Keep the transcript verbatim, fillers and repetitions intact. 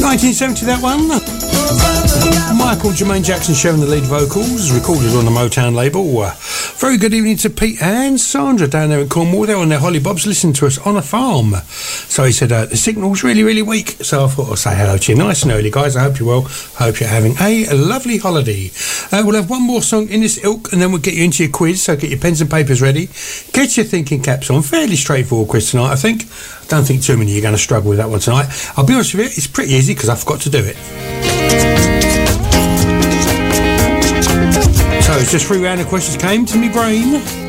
nineteen seventy, that one. Michael Jermaine Jackson sharing the lead vocals, recorded on the Motown label. Uh, very good evening to Pete and Sandra down there in Cornwall. They're on their Holly Bobs listening to us on a farm. So he said uh, the signal's really, really weak. So I thought I'd say hello to you nice and early, guys. I hope you're well. I hope you're having a lovely holiday. Uh, we'll have one more song in this ilk and then we'll get you into your quiz. So get your pens and papers ready. Get your thinking caps on. Fairly straightforward quiz tonight, I think. I don't think too many of you are going to struggle with that one tonight. I'll be honest with you, it's pretty easy because I forgot to do it. So it's just three random questions came to me brain.